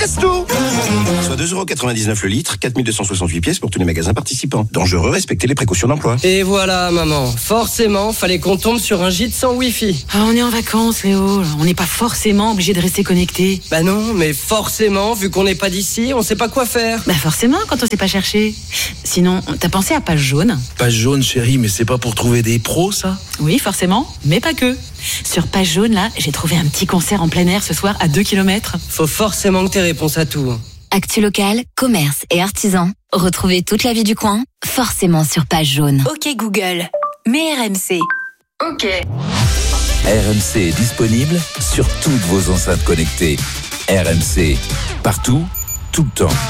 casse tout. Soit 2,99€ le litre, 4268 pièces pour tous les magasins participants. Dangereux, respectez les précautions d'emploi. Et voilà, maman. Forcément, fallait qu'on tombe sur un gîte sans Wi-Fi. Ah, on est en vacances, Léo. On n'est pas forcément obligé de rester connecté. Bah non, mais forcément, vu qu'on n'est pas d'ici, on sait pas quoi faire. Bah forcément, quand on sait pas chercher. Sinon, t'as pensé à Page Jaune? Page Jaune, chérie, mais c'est pas pour trouver des pros, ça? Oui, forcément, mais pas que. Sur Page Jaune, là, j'ai trouvé un petit concert en plein air ce soir à 2 km. Faut forcément que t'aies réponse à tout. Actu locale, commerce et artisans. Retrouvez toute la vie du coin, forcément sur Page Jaune. Ok Google, mets RMC. Ok. RMC est disponible sur toutes vos enceintes connectées. RMC, partout, tout le temps.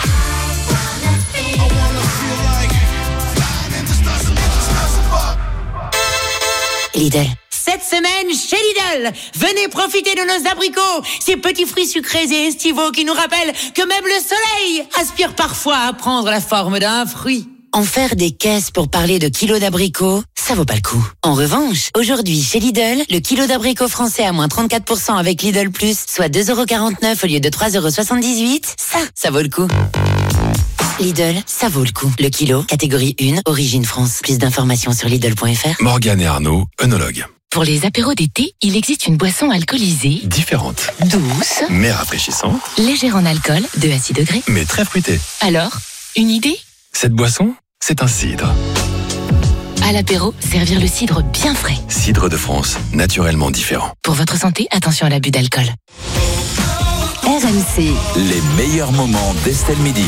Lidl. Cette semaine, chez Lidl, venez profiter de nos abricots, ces petits fruits sucrés et estivaux qui nous rappellent que même le soleil aspire parfois à prendre la forme d'un fruit. En faire des caisses pour parler de kilos d'abricots, ça vaut pas le coup. En revanche, aujourd'hui, chez Lidl, le kilo d'abricots français à moins 34% avec Lidl Plus, soit 2,49€ au lieu de 3,78€, ça vaut le coup. Lidl, ça vaut le coup. Le kilo, catégorie 1, origine France. Plus d'informations sur Lidl.fr. Morgane et Arnaud, œnologues. Pour les apéros d'été, il existe une boisson alcoolisée. Différente. Douce. Mais rafraîchissante. Légère en alcool, 2 à 6 degrés. Mais très fruitée. Alors, une idée? Cette boisson, c'est un cidre. À l'apéro, servir le cidre bien frais. Cidre de France, naturellement différent. Pour votre santé, attention à l'abus d'alcool. RMC. Les meilleurs moments d'Estelle Midi.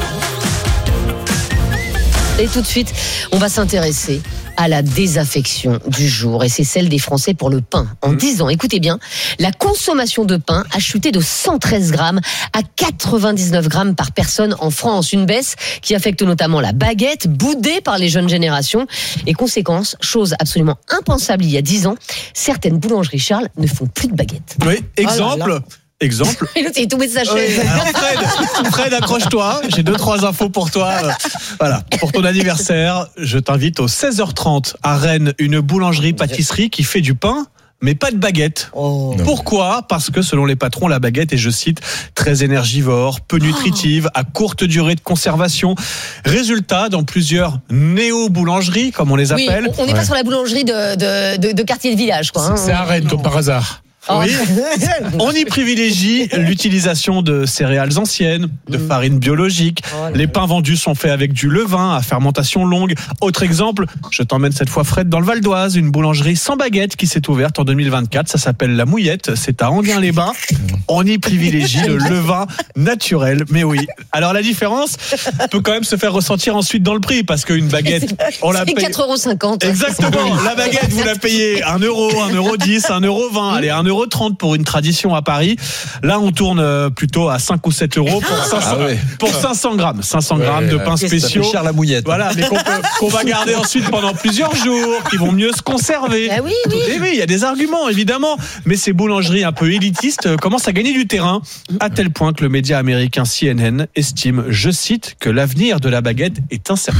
Et tout de suite, on va s'intéresser à la désaffection du jour. Et c'est celle des Français pour le pain. En 10 ans, écoutez bien, la consommation de pain a chuté de 113 grammes à 99 grammes par personne en France. Une baisse qui affecte notamment la baguette, boudée par les jeunes générations. Et conséquence, chose absolument impensable il y a 10 ans, certaines boulangeries, Charles, ne font plus de baguettes. Oui, exemple... Exemple. Et l'autre, il est tombé de sa chaise. Alors Fred, accroche-toi. J'ai 2-3 infos pour toi. Voilà. Pour ton anniversaire, je t'invite au 16h30 à Rennes, une boulangerie-pâtisserie qui fait du pain, mais pas de baguette. Oh. Pourquoi ? Parce que selon les patrons, la baguette est, je cite, très énergivore, peu nutritive, à courte durée de conservation. Résultat, dans plusieurs néo-boulangeries, comme on les appelle. Oui, on n'est pas sur la boulangerie de quartier de village, quoi. C'est à Rennes, comme par hasard. Oui, on y privilégie l'utilisation de céréales anciennes, de farine biologique. Les pains vendus sont faits avec du levain à fermentation longue. Autre exemple, je t'emmène cette fois Fred dans le Val d'Oise, une boulangerie sans baguette qui s'est ouverte en 2024. Ça s'appelle La Mouillette, c'est à Enghien-les-Bains. On y privilégie le levain naturel. Mais oui, alors la différence peut quand même se faire ressentir ensuite dans le prix, parce qu'une baguette, on la paye... C'est 4,50€. Exactement, la baguette, vous la payez 1€, 1,10€, 1,20€, allez, 1,30€ pour une tradition à Paris. Là, on tourne plutôt à 5 ou 7 euros pour 500 grammes. 500 grammes de pain spéciaux. Ça fait cher la mouillette. Voilà, mais qu'on va garder ensuite pendant plusieurs jours, qui vont mieux se conserver. Ah oui. Et oui, il y a des arguments, évidemment. Mais ces boulangeries un peu élitistes commencent à gagner du terrain, à tel point que le média américain CNN estime, je cite, que l'avenir de la baguette est incertain.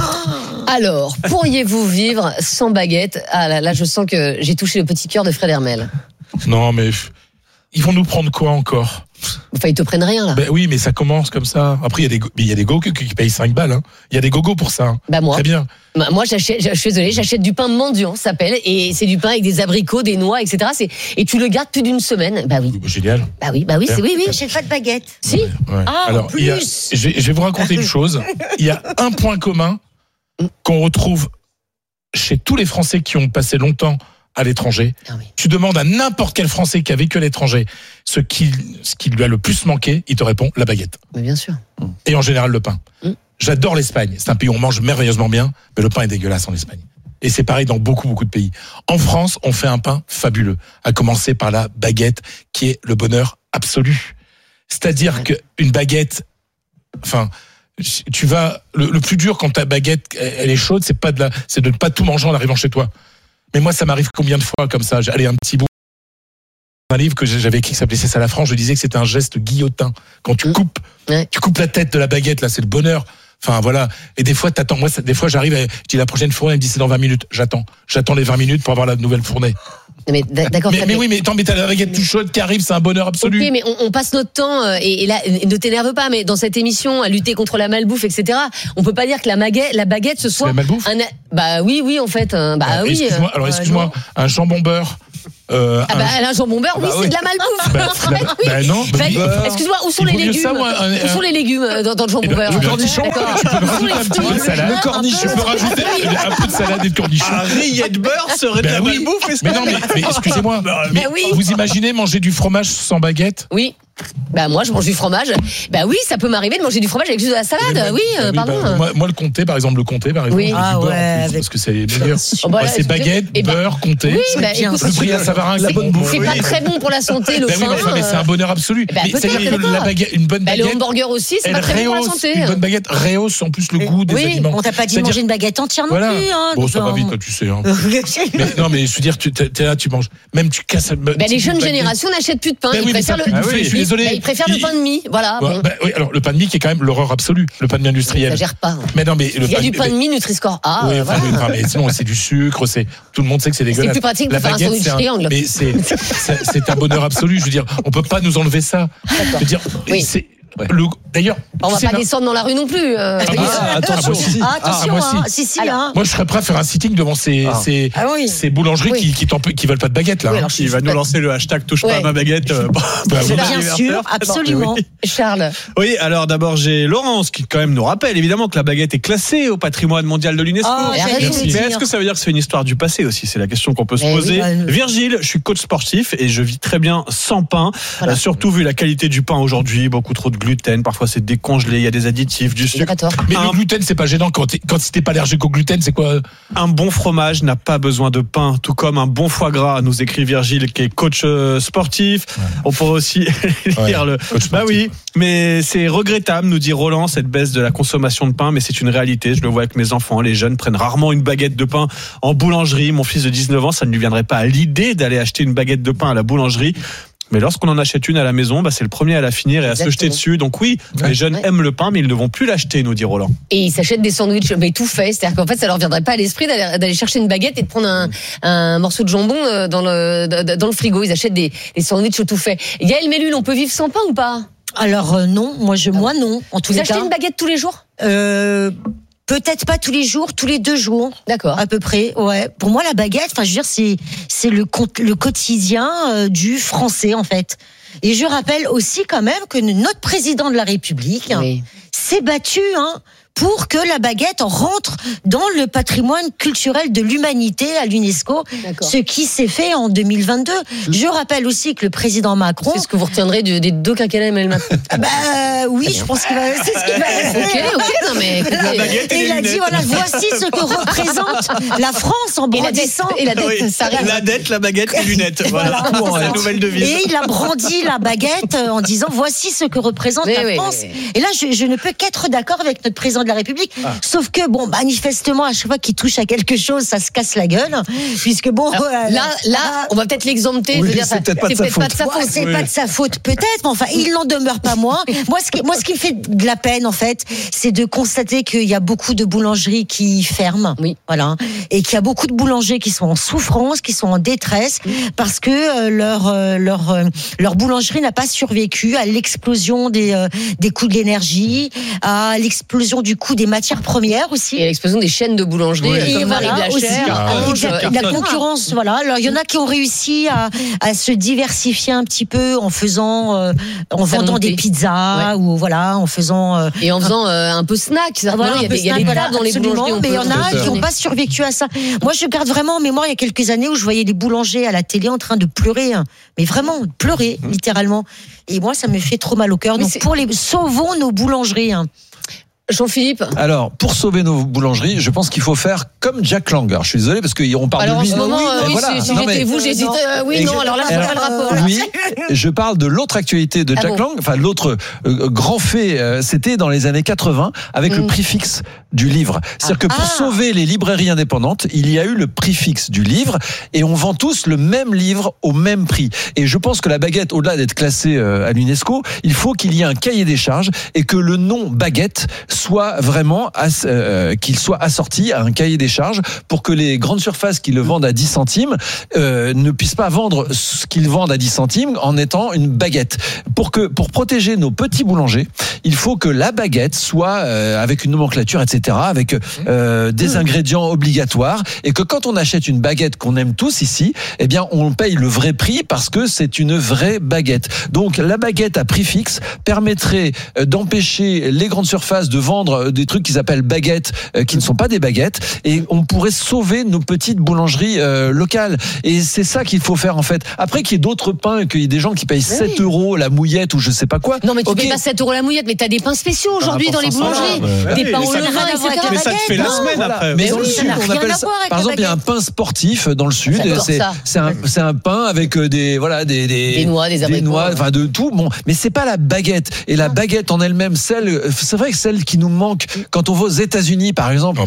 Alors, pourriez-vous vivre sans baguette ? Ah là, je sens que j'ai touché le petit cœur de Fred Hermel. Non, mais ils vont nous prendre quoi encore ? Enfin, ils te prennent rien, là. Ben oui, mais ça commence comme ça. Après, il y a des gogos qui payent 5 balles. Hein. Il y a des gogos pour ça. Bah moi. Très bien. Moi, je suis désolée, j'achète du pain mendiant, ça s'appelle, et c'est du pain avec des abricots, des noix, etc. Et tu le gardes plus d'une semaine. Bah oui. Génial. Bah oui, c'est oui. J'achète pas de baguette. Si. Ouais. Ah, alors, en plus. je vais vous raconter une chose. Il y a un point commun qu'on retrouve chez tous les Français qui ont passé longtemps à l'étranger. Ah oui. Tu demandes à n'importe quel Français qui a vécu à l'étranger ce qui lui a le plus manqué, il te répond la baguette. Mais bien sûr. Et en général le pain. J'adore l'Espagne. C'est un pays où on mange merveilleusement bien, mais le pain est dégueulasse en Espagne. Et c'est pareil dans beaucoup de pays. En France, on fait un pain fabuleux, à commencer par la baguette, qui est le bonheur absolu. C'est-à-dire qu'une baguette, enfin, tu vas, le plus dur quand ta baguette, elle est chaude, c'est de ne pas tout manger en arrivant chez toi. Mais moi, ça m'arrive combien de fois comme ça. Allez, un petit bout. Un livre que j'avais écrit qui s'appelait C'est ça la France, je disais que c'était un geste guillotin. Quand tu coupes la tête de la baguette, là, c'est le bonheur. Enfin, voilà. Et des fois, t'attends. Moi, des fois, j'arrive, je dis la prochaine fournée, elle me dit c'est dans 20 minutes. J'attends les 20 minutes pour avoir la nouvelle fournée. Mais d'accord. Mais oui, mais attends, mais t'as la baguette tout chaude qui arrive, c'est un bonheur absolu. Ok, mais on passe notre temps et là, ne t'énerve pas, mais dans cette émission à lutter contre la malbouffe, etc. On peut pas dire que la baguette ce soit la malbouffe. Bah oui, en fait. Oui. Excuse-moi, un jambon beurre. Un jambon beurre, oui, c'est de la malbouffe. Non. Excuse-moi, où sont les légumes Où sont les légumes dans le jambon beurre? Le cornichon. Tu peux rajouter un petit peu de salade. Le cornichon. Tu peux rajouter un peu de salade et de cornichon. Un rilleté de beurre serait de la malbouffe. Mais non, mais excusez-moi. Mais vous imaginez manger du fromage sans baguette? Oui. Bah moi je mange du fromage. Bah oui, ça peut m'arriver de manger du fromage avec juste de la salade. Pardon. Moi le comté par exemple, Oui. Parce que c'est meilleur. C'est baguette, beurre, comté. Oui, le prix à Savarin, la bonne bouffe. C'est pas très bon pour la santé le pain. Mais c'est un bonheur absolu. C'est-à-dire que la baguette, une bonne baguette. Le hamburger aussi, c'est pas très bon pour la santé. Une bonne baguette rehausse en plus le goût des aliments. On t'a pas dit de manger une baguette entière non plus. Bon, ça va vite, tu sais. Mais je veux dire, t'es là, tu manges. Même tu casses. Les jeunes générations n'achètent plus de pain. Je suis désolé. Ils préfèrent le pain de mie, voilà. Oui, alors le pain de mie qui est quand même l'horreur absolue, le pain de mie industriel. Ça gère pas. Mais non, mais il y a du pain de mie Nutri-Score A. Oui, mais sinon c'est du sucre, tout le monde sait que c'est dégueulasse. C'est plus pratique pour faire un sandwich triangle. Mais c'est un bonheur absolu. Je veux dire, on peut pas nous enlever ça. Je veux dire, c'est. D'ailleurs, on va pas descendre dans la rue non plus. Attention. Moi, je serais prêt à faire un sitting devant ces boulangeries qui veulent pas de baguette là. Il va nous lancer le hashtag touche pas à ma baguette. Bien sûr, absolument. Charles. Oui, alors d'abord j'ai Laurence qui quand même nous rappelle évidemment que la baguette est classée au patrimoine mondial de l'UNESCO. Mais est-ce que ça veut dire que c'est une histoire du passé aussi? C'est la question qu'on peut se poser. Virgile, je suis coach sportif et je vis très bien sans pain. Surtout vu la qualité du pain aujourd'hui, beaucoup trop de gluten, parfois c'est décongelé, il y a des additifs, du sucre. Mais le gluten, c'est pas gênant quand t'es pas allergique au gluten, c'est quoi? Un bon fromage n'a pas besoin de pain, tout comme un bon foie gras, nous écrit Virgile qui est coach sportif. Ouais. On pourrait aussi lire le... Bah oui, mais c'est regrettable, nous dit Roland, cette baisse de la consommation de pain, mais c'est une réalité, je le vois avec mes enfants, les jeunes prennent rarement une baguette de pain en boulangerie. Mon fils de 19 ans, ça ne lui viendrait pas à l'idée d'aller acheter une baguette de pain à la boulangerie. Mais lorsqu'on en achète une à la maison, c'est le premier à la finir et à se jeter dessus. Donc oui, les jeunes aiment le pain, mais ils ne vont plus l'acheter, nous dit Roland. Et ils s'achètent des sandwichs, mais tout fait. C'est-à-dire qu'en fait, ça leur viendrait pas à l'esprit d'aller chercher une baguette et de prendre un morceau de jambon dans le frigo. Ils achètent des sandwichs tout fait. Yael Mellul, on peut vivre sans pain ou pas? Alors non, moi non. En tous les cas. Vous achetez une baguette tous les jours? Peut-être pas tous les jours, tous les 2 jours. D'accord. À peu près, ouais. Pour moi, la baguette, je veux dire, c'est le quotidien du Français, en fait. Et je rappelle aussi quand même que notre président de la République s'est battu, pour que la baguette rentre dans le patrimoine culturel de l'humanité à l'UNESCO, ce qui s'est fait en 2022. Je rappelle aussi que le président Macron... C'est ce que vous retiendrez des 2 quinquennats Emmanuel Macron. Oui, je pense qu'il va... C'est ce qu'il va... Ok, non mais... Et il a dit, voici ce que représente la France en brandissant... Et la dette, la dette, la baguette, les lunettes. Voilà, c'est la nouvelle devise. Et il a brandi la baguette en disant, voici ce que représente la France. Et là, je ne peux qu'être d'accord avec notre président de la République. Sauf que, manifestement, à chaque fois qu'il touche à quelque chose, ça se casse la gueule. Puisque là, on va peut-être l'exempter. Oui, c'est peut-être pas de sa faute. C'est pas de sa faute, peut-être, mais enfin, il n'en demeure pas moins. Moi, ce qui me fait de la peine, en fait, c'est de constater qu'il y a beaucoup de boulangeries qui ferment. Oui. Voilà. Et qu'il y a beaucoup de boulangers qui sont en souffrance, qui sont en détresse, parce que leur boulangerie n'a pas survécu à l'explosion des coûts de l'énergie, à l'explosion du coût des matières premières aussi. Et à l'explosion des chaînes de boulangerie. Et voilà, aussi. La concurrence, voilà. Alors, il y en a qui ont réussi à se diversifier un petit peu en vendant des pizzas, ou voilà, en faisant... et en faisant un peu snack. Il y a des tables dans les boulangeries. Mais il y en a qui n'ont pas survécu à ça. Moi, je garde vraiment en mémoire, il y a quelques années, où je voyais des boulangers à la télé en train de pleurer. Mais vraiment, pleurer, littéralement. Et moi, ça me fait trop mal au cœur. Donc, sauvons nos boulangeries. Jean-Philippe. Alors, pour sauver nos boulangeries, je pense qu'il faut faire comme Jack Lang. Alors, je suis désolé parce qu'on parle de lui. Alors, en ce moment, si j'étais vous, j'hésite. Alors là, je vois pas le rapport. Oui, je parle de l'autre actualité de Jack Lang. Enfin, l'autre grand fait, c'était dans les années 80 avec le prix fixe du livre. C'est-à-dire que pour sauver les librairies indépendantes, il y a eu le prix fixe du livre et on vend tous le même livre au même prix. Et je pense que la baguette, au-delà d'être classée à l'UNESCO, il faut qu'il y ait un cahier des charges et que le nom baguette soit vraiment qu'il soit assorti à un cahier des charges pour que les grandes surfaces qui le vendent à 10 centimes ne puissent pas vendre ce qu'ils vendent à 10 centimes en étant une baguette. Pour protéger nos petits boulangers, il faut que la baguette soit avec une nomenclature, etc., avec des ingrédients obligatoires, et que quand on achète une baguette qu'on aime tous ici, eh bien on paye le vrai prix parce que c'est une vraie baguette. Donc la baguette à prix fixe permettrait d'empêcher les grandes surfaces de vendre des trucs qu'ils appellent baguettes qui ne sont pas des baguettes, et on pourrait sauver nos petites boulangeries locales. Et c'est ça qu'il faut faire en fait. Après qu'il y ait d'autres pains, qu'il y ait des gens qui payent 7 € la mouillette ou je sais pas quoi. Non mais tu payes pas 7 € la mouillette, mais t'as des pains spéciaux aujourd'hui dans les boulangeries. Des pains au levain, etc. Mais ça te fait la semaine après. Mais dans le sud, on appelle ça. Par exemple, il y a un pain sportif dans le sud. C'est un pain avec des noix, des noix, enfin de tout. Bon, mais c'est pas la baguette. Et la baguette en elle-même, c'est vrai que celle qui nous manque quand on va aux États-Unis, par exemple,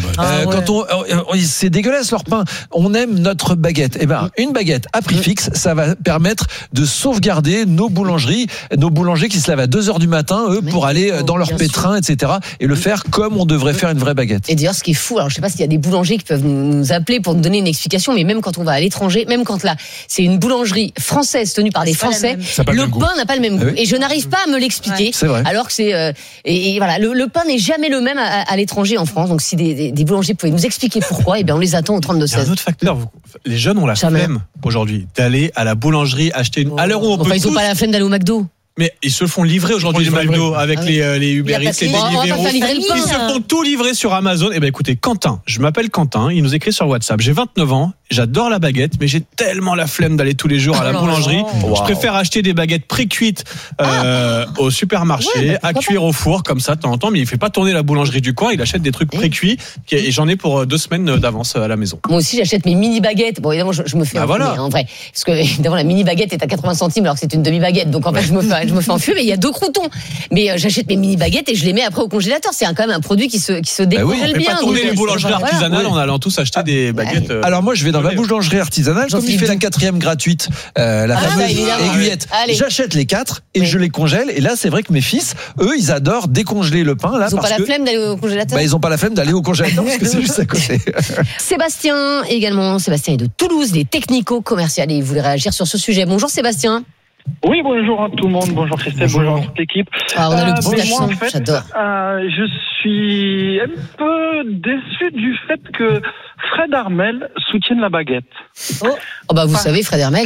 c'est dégueulasse leur pain. On aime notre baguette. Eh ben, une baguette à prix fixe, ça va permettre de sauvegarder nos boulangeries, nos boulangers qui se lèvent à 2h du matin, eux, pour aller dans leur pétrin, etc. et le faire comme on devrait faire une vraie baguette. Et d'ailleurs, ce qui est fou, alors je sais pas s'il y a des boulangers qui peuvent nous appeler pour nous donner une explication, mais même quand on va à l'étranger, même quand là, c'est une boulangerie française tenue par des Français, le pain n'a pas le même goût. Et je n'arrive pas à me l'expliquer. C'est vrai. Alors que c'est et voilà, le pain n'est jamais le même à l'étranger en France. Donc si des boulangers pouvaient nous expliquer pourquoi, et bien on les attend au 32-16. Il y a un autre facteur. Les jeunes ont la flemme aujourd'hui d'aller à la boulangerie acheter une. À l'heure où on peut ils n'ont pas la flemme d'aller au McDo. Mais ils se font livrer aujourd'hui les McDo avec les Uber Eats, les Deliveroo. Ils se font tout livrer sur Amazon. Et ben écoutez, Quentin, je m'appelle Quentin, il nous écrit sur WhatsApp. J'ai 29 ans, j'adore la baguette, mais j'ai tellement la flemme d'aller tous les jours à la boulangerie. Je préfère acheter des baguettes pré-cuites au supermarché, à cuire au four comme ça de temps en temps. Mais il fait pas tourner la boulangerie du coin, il achète des trucs pré-cuits et j'en ai pour 2 semaines d'avance à la maison. Moi aussi, j'achète mes mini baguettes. Bon, évidemment, je me fais enfumer, en vrai, parce que évidemment la mini baguette est à 80 centimes alors que c'est une demi baguette. Donc en fait, je me fais enfumer, mais il y a 2 croutons. Mais j'achète mes mini baguettes et je les mets après au congélateur. C'est quand même un produit qui se décongèle bien. On fait pas tourner les boulangeries artisanales en allant tous acheter des baguettes. Alors moi, je vais dans ma boulangerie artisanale, comme il fait la 4e gratuite, la fameuse aiguillette. J'achète les 4 et je les congèle. Et là, c'est vrai que mes fils, eux, ils adorent décongeler le pain. Là, ils n'ont pas la flemme d'aller au congélateur. Ils n'ont pas la flemme d'aller au congélateur parce que c'est juste à côté. Sébastien également. Sébastien est de Toulouse, des technico-commerciales, et il voulait réagir sur ce sujet. Bonjour Sébastien. Oui, bonjour à tout le monde, bonjour Christelle, bonjour à toute l'équipe. On a le petit accent, moi, en fait, j'adore. Je suis un peu déçu du fait que Fred Armel soutienne la baguette. Oh bah vous savez, Fred Armel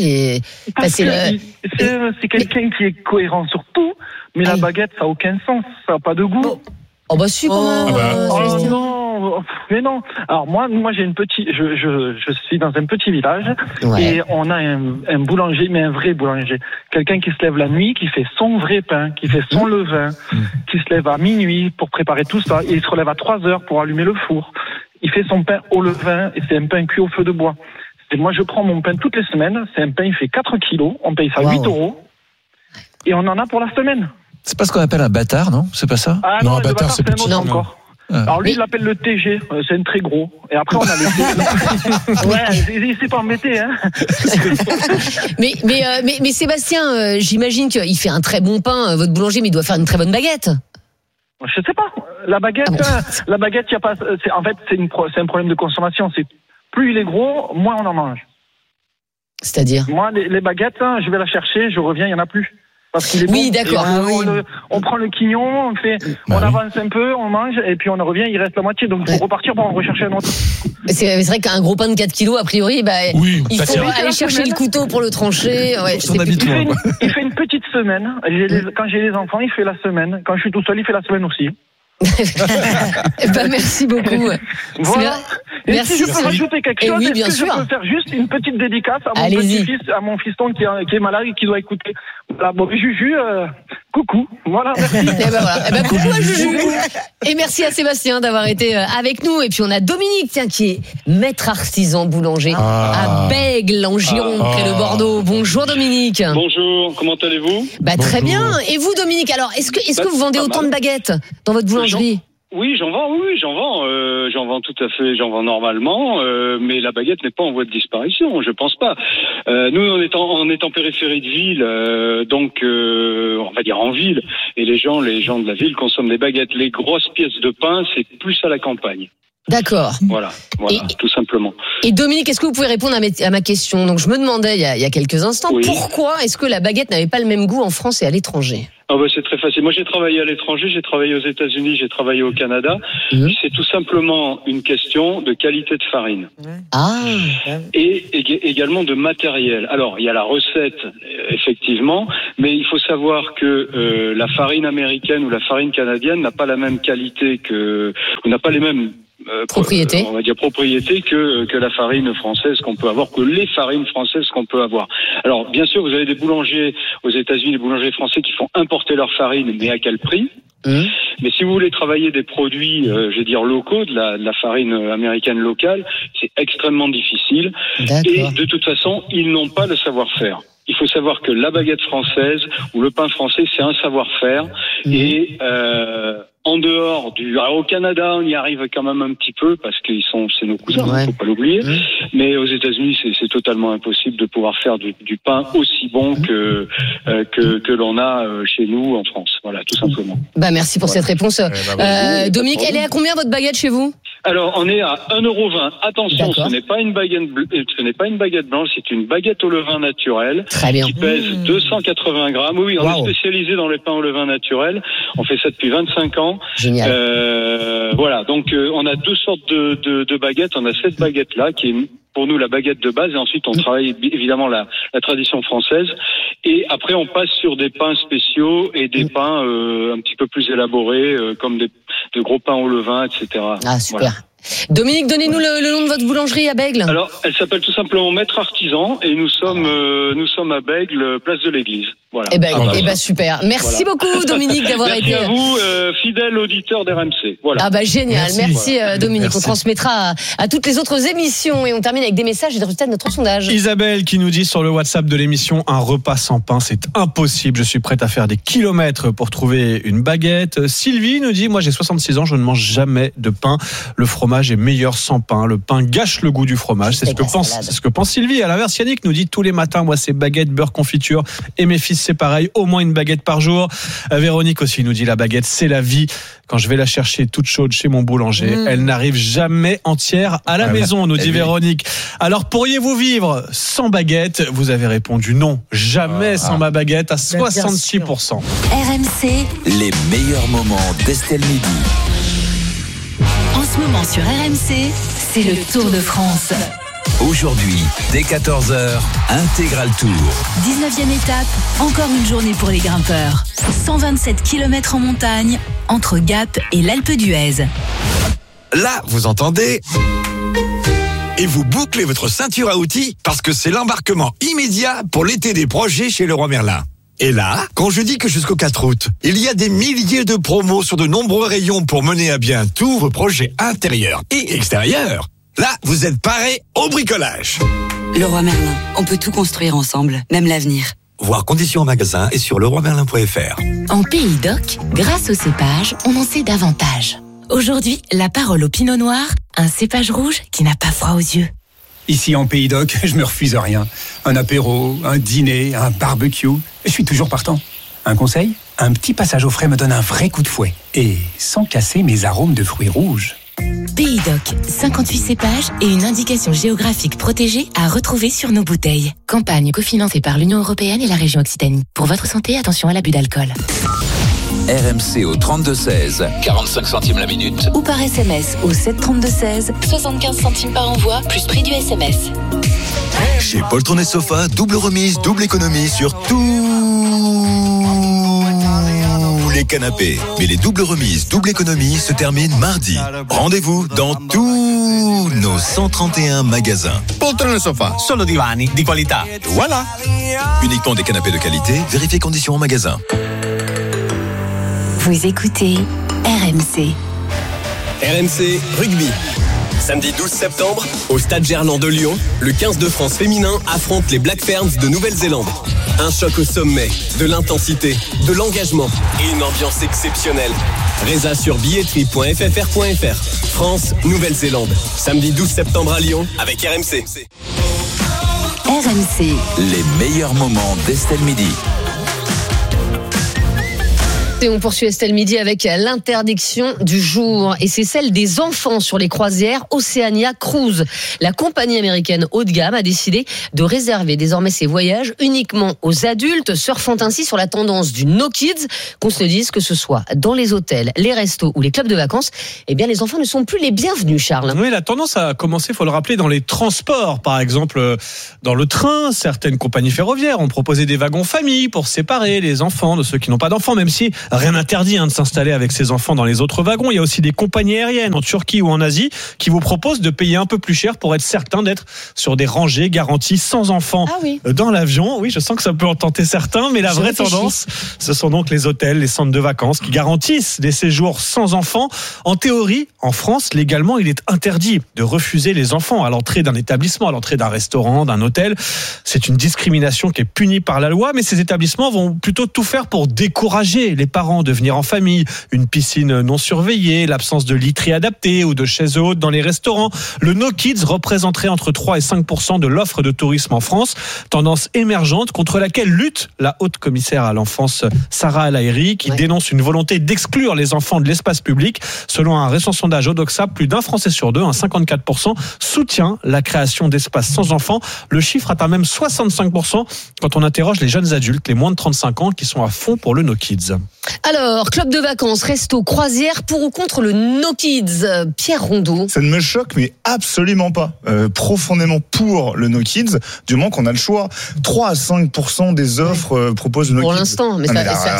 c'est quelqu'un qui est cohérent sur tout, mais la baguette ça n'a aucun sens, ça n'a pas de goût. Oh bah si, quand même. Non, mais non. Alors moi j'ai je suis dans un petit village et on a un boulanger, mais un vrai boulanger. Quelqu'un qui se lève la nuit, qui fait son vrai pain, qui fait son levain, qui se lève à minuit pour préparer tout ça et il se relève à 3h pour allumer le four. Il fait son pain au levain et c'est un pain cuit au feu de bois. Et moi je prends mon pain toutes les semaines, c'est un pain, il fait 4 kilos, on paye ça 8 € et on en a pour la semaine. C'est pas ce qu'on appelle un bâtard, non? C'est pas ça? Non, un bâtard, c'est un autre encore. Alors lui, il l'appelle le TG, c'est un très gros. Et après, on a le il s'est pas embêté, hein. mais Sébastien, j'imagine qu'il fait un très bon pain, votre boulanger, mais il doit faire une très bonne baguette. Je sais pas. La baguette, y a pas. En fait, c'est un problème de consommation. C'est plus il est gros, moins on en mange. C'est-à-dire? Moi, les baguettes, je vais la chercher, je reviens, il y en a plus. Parce qu'il est oui, bon. d'accord. On prend le quignon, on avance un peu, on mange, et puis on revient, il reste la moitié. Donc il faut repartir pour en rechercher un autre. C'est vrai qu'un gros pain de 4 kilos, a priori, il faut aller chercher le couteau pour le trancher. Ouais, il fait une petite semaine. Quand j'ai les enfants, il fait la semaine. Quand je suis tout seul, il fait la semaine aussi. Merci beaucoup. Voilà. Et merci. Si je peux rajouter quelque chose, oui, bien sûr. Je peux faire juste une petite dédicace à mon petit-fils, à mon fiston qui est malade et qui doit écouter. Voilà, bon, Juju, coucou. Voilà, merci. Coucou à Juju. Et merci à Sébastien d'avoir été avec nous. Et puis on a Dominique, qui est maître artisan boulanger à Bègle, en Gironde, près de Bordeaux. Bonjour Dominique. Bonjour, comment allez-vous? Très bien. Et vous Dominique, alors est-ce que vous vendez autant de baguettes dans votre boulangerie? Oui, j'en vends tout à fait, j'en vends normalement, mais la baguette n'est pas en voie de disparition, je pense pas. Nous, on est en périphérie de ville, donc on va dire en ville, et les gens de la ville consomment des baguettes. Les grosses pièces de pain, c'est plus à la campagne. D'accord. Voilà, tout simplement. Et Dominique, est-ce que vous pouvez répondre à ma question? Donc, je me demandais il y a quelques instants, pourquoi est-ce que la baguette n'avait pas le même goût en France et à l'étranger? C'est très facile. Moi, j'ai travaillé à l'étranger, j'ai travaillé aux États-Unis, j'ai travaillé au Canada. C'est tout simplement une question de qualité de farine. Et également de matériel. Alors, il y a la recette, effectivement, mais il faut savoir que la farine américaine ou la farine canadienne n'a pas la même qualité ou n'a pas les mêmes propriété. On va dire propriété que la farine française qu'on peut avoir, que les farines françaises qu'on peut avoir. Alors, bien sûr, vous avez des boulangers aux États-Unis, des boulangers français qui font importer leur farine, mais à quel prix? Mais si vous voulez travailler des produits, locaux, de la farine américaine locale, c'est extrêmement difficile. Et de toute façon, ils n'ont pas le savoir-faire. Il faut savoir que la baguette française ou le pain français, c'est un savoir-faire. Et en dehors alors au Canada, on y arrive quand même un petit peu parce que c'est nos cousins, faut pas l'oublier. Mais aux États-Unis, c'est totalement impossible de pouvoir faire du pain aussi bon que l'on a chez nous en France. Voilà, tout simplement. Merci pour cette réponse. Dominique, elle est à combien votre baguette chez vous? Alors, on est à 1,20 €. Attention, ce n'est pas une baguette blanche, c'est une baguette au levain naturel. Très bien. Qui pèse 280 grammes. Oui, on est spécialisé dans les pains au levain naturel. On fait ça depuis 25 ans. Génial. Voilà, donc on a deux sortes de baguettes. On a cette baguette-là qui est pour nous la baguette de base, et ensuite on travaille évidemment la tradition française, et après on passe sur des pains spéciaux et des pains un petit peu plus élaborés, comme de gros pains au levain, etc. Ah, super. Voilà. Dominique, donnez-nous le nom de votre boulangerie à Bègles. Alors, elle s'appelle tout simplement Maître Artisan, et nous sommes à Bègles, place de l'Église. Voilà. Super. Merci beaucoup, Dominique, d'avoir été. Merci à vous, fidèle auditeur d'RMC. Voilà. Génial. Merci Dominique. Merci. On transmettra à toutes les autres émissions, et on termine avec des messages et des résultats de notre sondage. Isabelle qui nous dit sur le WhatsApp de l'émission, un repas sans pain, c'est impossible. Je suis prête à faire des kilomètres pour trouver une baguette. Sylvie nous dit, moi j'ai 66 ans, je ne mange jamais de pain. Le fromage est meilleur sans pain. Le pain gâche le goût du fromage. C'est ce que pense Sylvie. À l'inverse, Yannick nous dit, tous les matins, moi c'est baguette, beurre, confiture, et mes fils c'est pareil, au moins une baguette par jour. Véronique aussi nous dit, la baguette c'est la vie. Quand je vais la chercher toute chaude chez mon boulanger, elle n'arrive jamais entière à la maison, nous dit Véronique. Alors pourriez-vous vivre sans baguette? Vous avez répondu non, jamais sans ma baguette, à 66%. RMC, les meilleurs moments d'Estelle Midi. En ce moment sur RMC, c'est le Tour de France. Aujourd'hui, dès 14h, Intégral Tour. 19e étape, encore une journée pour les grimpeurs. 127 km en montagne, entre Gap et l'Alpe d'Huez. Là, vous entendez ? Et vous bouclez votre ceinture à outils parce que c'est l'embarquement immédiat pour l'été des projets chez Leroy Merlin. Et là, quand je dis que jusqu'au 4 août, il y a des milliers de promos sur de nombreux rayons pour mener à bien tous vos projets intérieurs et extérieurs, là, vous êtes parés au bricolage. Leroy Merlin, on peut tout construire ensemble, même l'avenir. Voir conditions en magasin et sur leroymerlin.fr. En Pays d'Oc, grâce au cépage, on en sait davantage. Aujourd'hui, la parole au Pinot Noir, un cépage rouge qui n'a pas froid aux yeux. Ici en Pays d'Oc, je me refuse à rien. Un apéro, un dîner, un barbecue, je suis toujours partant. Un conseil ? Un petit passage au frais me donne un vrai coup de fouet. Et sans casser mes arômes de fruits rouges. Pays d'Oc, 58 cépages et une indication géographique protégée à retrouver sur nos bouteilles. Campagne cofinancée par l'Union européenne et la région Occitanie. Pour votre santé, attention à l'abus d'alcool. RMC au 32-16, 45 centimes la minute. Ou par SMS au 732-16, 75 centimes par envoi, plus prix du SMS. Chez Poltron et Sofa, double remise, double économie sur tous les canapés. Mais les doubles remises, double économie se terminent mardi. Rendez-vous dans tous nos 131 magasins. Poltron et Sofa, solo divani di qualità. Voilà. Uniquement des canapés de qualité, vérifiez conditions en magasin. Vous écoutez RMC. RMC Rugby. Samedi 12 septembre, au Stade Gerland de Lyon, le 15 de France féminin affronte les Black Ferns de Nouvelle-Zélande. Un choc au sommet, de l'intensité, de l'engagement et une ambiance exceptionnelle. Résa sur billetterie.ffr.fr. France, Nouvelle-Zélande. Samedi 12 septembre à Lyon avec RMC. RMC. Les meilleurs moments d'Estelle Midi. Et on poursuit Estelle Midi avec l'interdiction du jour. Et c'est celle des enfants sur les croisières Oceania Cruise. La compagnie américaine haut de gamme a décidé de réserver désormais ses voyages uniquement aux adultes, surfant ainsi sur la tendance du no kids. Qu'on se dise que ce soit dans les hôtels, les restos ou les clubs de vacances, eh bien les enfants ne sont plus les bienvenus, Charles. Oui, la tendance a commencé, faut le rappeler, dans les transports. Par exemple, dans le train, certaines compagnies ferroviaires ont proposé des wagons famille pour séparer les enfants de ceux qui n'ont pas d'enfants, même si rien n'interdit de s'installer avec ses enfants dans les autres wagons. Il y a aussi des compagnies aériennes en Turquie ou en Asie qui vous proposent de payer un peu plus cher pour être certain d'être sur des rangées garanties sans enfants dans l'avion. Oui, je sens que ça peut en tenter certains, mais la vraie tendance, ce sont donc les hôtels, les centres de vacances qui garantissent des séjours sans enfants. En théorie, en France, légalement, il est interdit de refuser les enfants à l'entrée d'un établissement, à l'entrée d'un restaurant, d'un hôtel. C'est une discrimination qui est punie par la loi, mais ces établissements vont plutôt tout faire pour décourager les parents de venir en famille, une piscine non surveillée, l'absence de literie adaptée ou de chaises hautes dans les restaurants. Le No Kids représenterait entre 3 et 5% de l'offre de tourisme en France, tendance émergente contre laquelle lutte la haute commissaire à l'enfance Sarah El Haïry, qui dénonce une volonté d'exclure les enfants de l'espace public. Selon un récent sondage Odoxa, plus d'un Français sur deux, 54%, soutient la création d'espaces sans enfants. Le chiffre atteint même 65% quand on interroge les jeunes adultes, les moins de 35 ans, qui sont à fond pour le No Kids. Alors, club de vacances, resto, croisière, pour ou contre le No Kids, Pierre Rondeau? Ça ne me choque, mais absolument pas. Profondément pour le No Kids, du moment qu'on a le choix. 3 à 5% des offres proposent le No Kids. Pour l'instant, mais